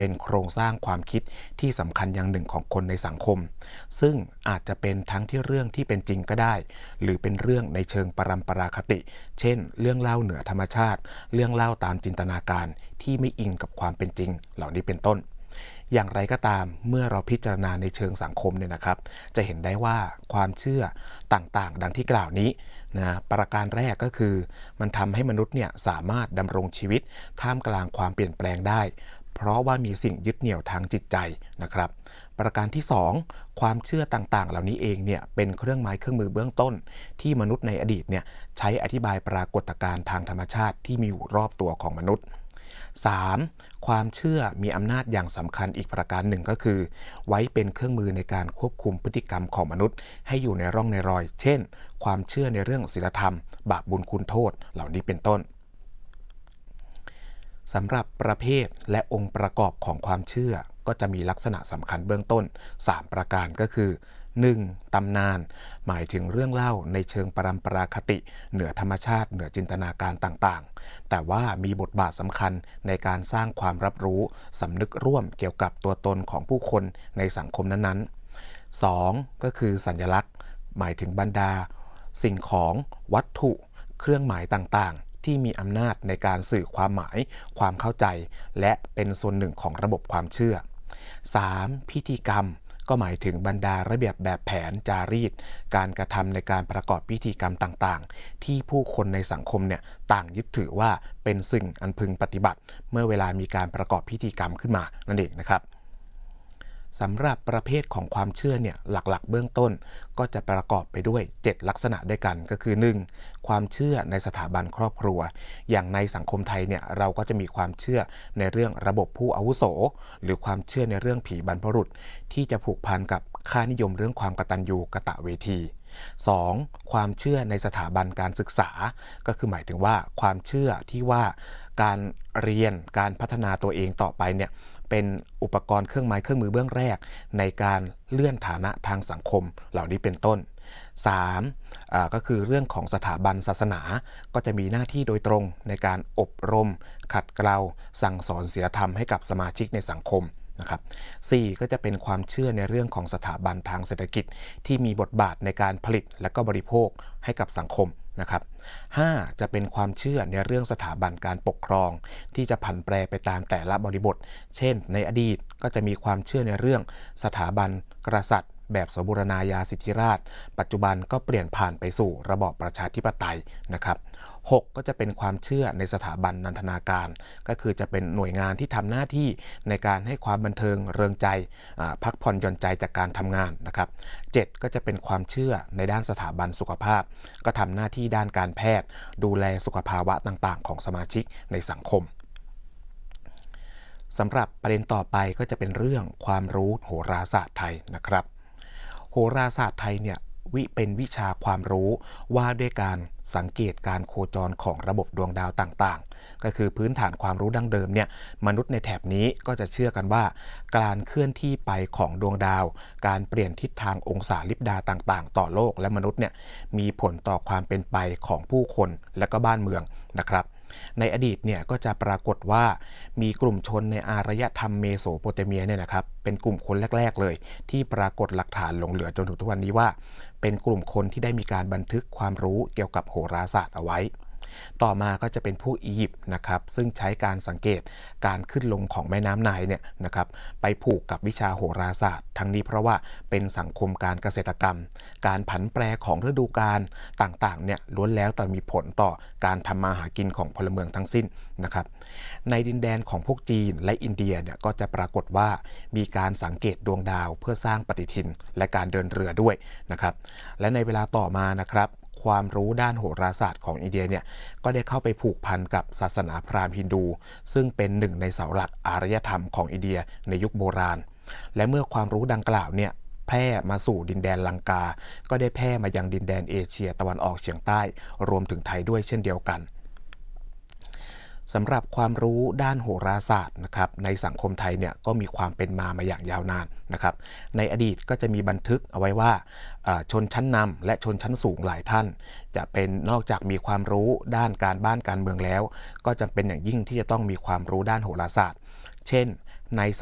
เป็นโครงสร้างความคิดที่สำคัญอย่างหนึ่งของคนในสังคมซึ่งอาจจะเป็นทั้งที่เรื่องที่เป็นจริงก็ได้หรือเป็นเรื่องในเชิงปรัมปราคติเช่นเรื่องเล่าเหนือธรรมชาติเรื่องเล่าตามจินตนาการที่ไม่อิงกับความเป็นจริงเหล่านี้เป็นต้นอย่างไรก็ตามเมื่อเราพิจารณาในเชิงสังคมเนี่ยนะครับจะเห็นได้ว่าความเชื่อต่างๆดังที่กล่าวนี้นะประการแรกก็คือมันทำให้มนุษย์เนี่ยสามารถดำรงชีวิตท่ามกลางความเปลี่ยนแปลงได้เพราะว่ามีสิ่งยึดเหนี่ยวทางจิตใจนะครับประการที่2ความเชื่อต่างๆเหล่านี้เองเนี่ยเป็นเครื่องไม้เครื่องมือเบื้องต้นที่มนุษย์ในอดีตเนี่ยใช้อธิบายปรากฏการณ์ทางธรรมชาติที่มีอยู่รอบตัวของมนุษย์ 3. ความเชื่อมีอำนาจอย่างสำคัญอีกประการหนึ่งก็คือไว้เป็นเครื่องมือในการควบคุมพฤติกรรมของมนุษย์ให้อยู่ในร่องในรอย เช่น ความเชื่อในเรื่องศีลธรรมบาปบุญคุณโทษเหล่านี้เป็นต้นสำหรับประเภทและองค์ประกอบของความเชื่อก็จะมีลักษณะสำคัญเบื้องต้น3ประการก็คือ 1. ตำนานหมายถึงเรื่องเล่าในเชิงปรัมปราคติเหนือธรรมชาติเหนือจินตนาการต่างๆแต่ว่ามีบทบาทสำคัญในการสร้างความรับรู้สำนึกร่วมเกี่ยวกับตัวตนของผู้คนในสังคมนั้นๆ 2. ก็คือสัญลักษณ์หมายถึงบรรดาสิ่งของวัตถุเครื่องหมายต่างๆที่มีอำนาจในการสื่อความหมายความเข้าใจและเป็นส่วนหนึ่งของระบบความเชื่อ 3. พิธีกรรมก็หมายถึงบรรดาระเบียบแบบแผนจารีตการกระทำในการประกอบพิธีกรรมต่างๆที่ผู้คนในสังคมเนี่ยต่างยึดถือว่าเป็นสิ่งอันพึงปฏิบัติเมื่อเวลามีการประกอบพิธีกรรมขึ้นมานั่นเองนะครับสำหรับประเภทของความเชื่อเนี่ยหลักๆเบื้องต้นก็จะประกอบไปด้วย7ลักษณะด้วยกันก็คือ 1. ความเชื่อในสถาบันครอบครัวอย่างในสังคมไทยเนี่ยเราก็จะมีความเชื่อในเรื่องระบบผู้อาวุโสหรือความเชื่อในเรื่องผีบรรพบุรุษที่จะผูกพันกับค่านิยมเรื่องความกตัญญูกตเวที 2. ความเชื่อในสถาบันการศึกษาก็คือหมายถึงว่าความเชื่อที่ว่าการเรียนการพัฒนาตัวเองต่อไปเนี่ยเป็นอุปกรณ์เครื่องไม้เครื่องมือเบื้องแรกในการเลื่อนฐานะทางสังคมเหล่านี้เป็นต้น 3. ก็คือเรื่องของสถาบันศาสนาก็จะมีหน้าที่โดยตรงในการอบรมขัดเกลาสั่งสอนศีลธรรมให้กับสมาชิกในสังคมนะครับ 4. ก็จะเป็นความเชื่อในเรื่องของสถาบันทางเศรษฐกิจที่มีบทบาทในการผลิตและก็บริโภคให้กับสังคมนะครับ 5. จะเป็นความเชื่อในเรื่องสถาบันการปกครองที่จะผันแปรไปตามแต่ละบริบทเช่นในอดีตก็จะมีความเชื่อในเรื่องสถาบันกษัตริย์แบบสมบูรณาญาสิทธิราชย์ปัจจุบันก็เปลี่ยนผ่านไปสู่ระบอบประชาธิปไตยนะครับ 6. ก็จะเป็นความเชื่อในสถาบันนันทนาการก็คือจะเป็นหน่วยงานที่ทำหน้าที่ในการให้ความบันเทิงเริงใจพักผ่อนหย่อนใจจากการทำงานนะครับ 7. ก็จะเป็นความเชื่อในด้านสถาบันสุขภาพก็ทำหน้าที่ด้านการแพทย์ดูแลสุขภาวะต่างๆของสมาชิกในสังคมสำหรับประเด็นต่อไปก็จะเป็นเรื่องความรู้โหราศาสตร์ไทยนะครับโหราศาสตร์ไทยเนี่ยเป็นวิชาความรู้ว่าด้วยการสังเกตการโคจรของระบบดวงดาวต่างๆก็คือพื้นฐานความรู้ดั้งเดิมเนี่ยมนุษย์ในแถบนี้ก็จะเชื่อกันว่าการเคลื่อนที่ไปของดวงดาวการเปลี่ยนทิศทางองศาลิบดาต่างๆต่อโลกและมนุษย์เนี่ยมีผลต่อความเป็นไปของผู้คนและก็บ้านเมืองนะครับในอดีตเนี่ยก็จะปรากฏว่ามีกลุ่มชนในอารยธรรมเมโสโปเตเมียเนี่ยนะครับเป็นกลุ่มคนแรกๆเลยที่ปรากฏหลักฐานหลงเหลือจนถึงทุกวันนี้ว่าเป็นกลุ่มคนที่ได้มีการบันทึกความรู้เกี่ยวกับโหราศาสตร์เอาไว้ต่อมาก็จะเป็นพวกอียิปต์นะครับซึ่งใช้การสังเกตการขึ้นลงของแม่น้ำไนล์เนี่ยนะครับไปผูกกับวิชาโหราศาสตร์ทั้งนี้เพราะว่าเป็นสังคมการเกษตรกรรมการผันแปรของฤดูกาลต่างๆเนี่ยล้วนแล้วแต่มีผลต่อการทำมาหากินของพลเมืองทั้งสิ้นนะครับในดินแดนของพวกจีนและอินเดียเนี่ยก็จะปรากฏว่ามีการสังเกตดวงดาวเพื่อสร้างปฏิทินและการเดินเรือด้วยนะครับและในเวลาต่อมานะครับความรู้ด้านโหราศาสตร์ของอินเดียเนี่ยก็ได้เข้าไปผูกพันกับศาสนาพราหมณ์ฮินดูซึ่งเป็นหนึ่งในเสาหลักอารยธรรมของอินเดียในยุคโบราณและเมื่อความรู้ดังกล่าวเนี่ยแพร่มาสู่ดินแดนลังกาก็ได้แพร่มายังดินแดนเอเชียตะวันออกเฉียงใต้รวมถึงไทยด้วยเช่นเดียวกันสำหรับความรู้ด้านโหราศาสตร์นะครับในสังคมไทยเนี่ยก็มีความเป็นมาอย่างยาวนานนะครับในอดีตก็จะมีบันทึกเอาไว้ว่าชนชั้นนำและชนชั้นสูงหลายท่านจะเป็นนอกจากมีความรู้ด้านการบ้านการเมืองแล้วก็จำเป็นอย่างยิ่งที่จะต้องมีความรู้ด้านโหราศาสตร์เช่นใน